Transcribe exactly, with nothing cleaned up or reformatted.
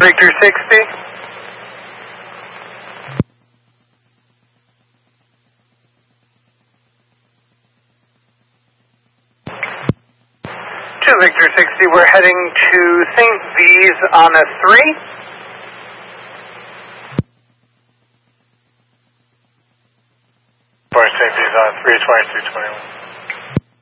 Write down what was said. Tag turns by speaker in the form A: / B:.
A: Victor sixty. two Victor sixty, we're heading to Saint V's on a three.
B: Bar Saint V's on three twenty-two twenty-one.